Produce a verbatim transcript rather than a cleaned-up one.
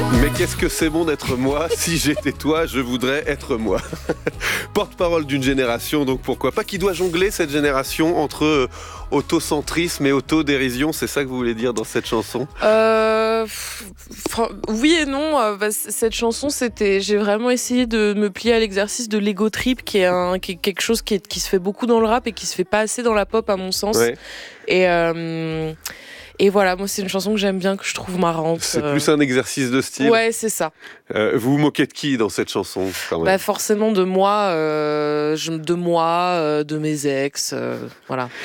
Mais qu'est-ce que c'est bon d'être moi? Si j'étais toi, je voudrais être moi. Porte-parole d'une génération, donc pourquoi pas, qui doit jongler cette génération entre euh, autocentrisme et autodérision, c'est ça que vous voulez dire dans cette chanson? Euh, fr- oui et non. euh, bah, c- cette chanson, c'était, j'ai vraiment essayé de me plier à l'exercice de l'ego trip, qui est, un, qui est quelque chose qui, est, qui se fait beaucoup dans le rap et qui se fait pas assez dans la pop à mon sens. Ouais. Et euh, et voilà, moi c'est une chanson que j'aime bien, que je trouve marrante. C'est euh. plus un exercice de style. Ouais, c'est ça. Euh, vous vous moquez de qui dans cette chanson quand même? Bah forcément de moi, euh, je- de moi, euh, de mes ex, euh, voilà.